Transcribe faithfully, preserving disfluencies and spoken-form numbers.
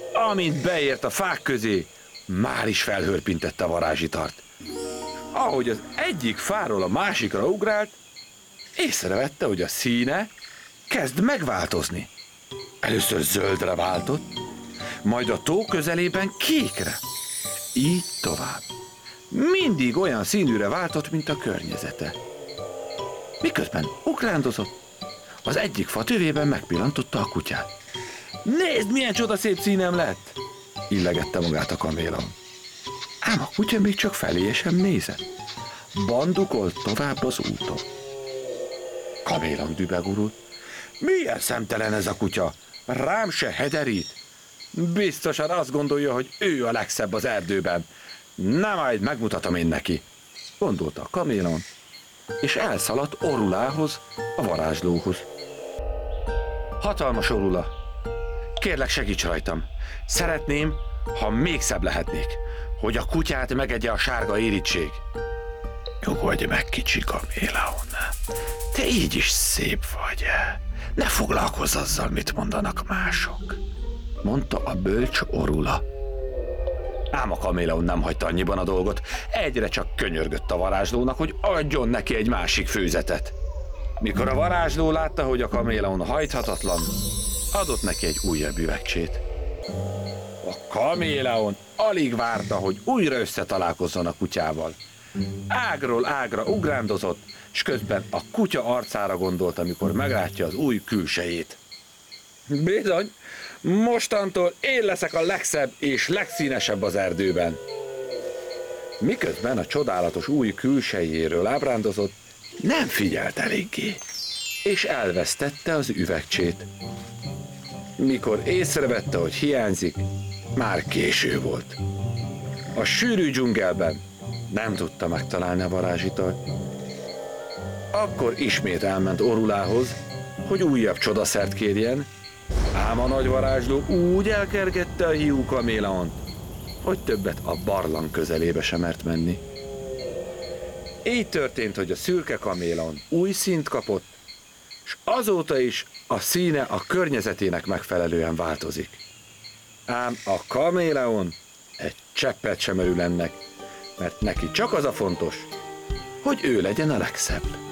Amint beért a fák közé, már is felhörpintette a varázsitart. Ahogy az egyik fáról a másikra ugrált, észrevette, hogy a színe kezd megváltozni. Először zöldre váltott, majd a tó közelében kékre. Így tovább. Mindig olyan színűre váltott, mint a környezete. Miközben ugrándozott, az egyik fa tövében megpillantotta a kutyát. Nézd, milyen csodaszép színem lett! Illegette magát a kaméleon. Ám a kutya még csak feléje sem nézett. Bandukolt tovább az úton. Kaméleon dübegurult. Milyen szemtelen ez a kutya! Rám se hederít! Biztosan azt gondolja, hogy ő a legszebb az erdőben. Na, majd megmutatom én neki, gondolta a kaméleon, és elszaladt Orulához, a varázslóhoz. Hatalmas Orula, kérlek, segíts rajtam. Szeretném, ha még szebb lehetnék, hogy a kutyát megegye a sárga érítség. Nyugodj meg, kicsi kaméleon. Te így is szép vagy. Ne foglalkozz azzal, mit mondanak mások, mondta a bölcs Orula. Ám a kaméleon nem hagyta annyiban a dolgot, egyre csak könyörgött a varázslónak, hogy adjon neki egy másik főzetet. Mikor a varázsló látta, hogy a kaméleon hajthatatlan, adott neki egy újabb üvegcsét. A kaméleon alig várta, hogy újra összetalálkozzon a kutyával. Ágról ágra ugrándozott, s közben a kutya arcára gondolt, amikor meglátja az új külsejét. Bizony, mostantól én leszek a legszebb és legszínesebb az erdőben. Miközben a csodálatos új külsejéről ábrándozott, nem figyelt eléggé, és elvesztette az üvegcsét. Mikor észrevette, hogy hiányzik, már késő volt. A sűrű dzsungelben nem tudta megtalálni a varázsitart. Akkor ismét elment Orulához, hogy újabb csodaszert kérjen, ám a nagy varázsló úgy elkergette a hiú kaméleont, hogy többet a barlang közelébe sem mert menni. Így történt, hogy a szürke kaméleon új színt kapott, és azóta is a színe a környezetének megfelelően változik. Ám a kaméleon egy cseppet sem örül ennek, mert neki csak az a fontos, hogy ő legyen a legszebb.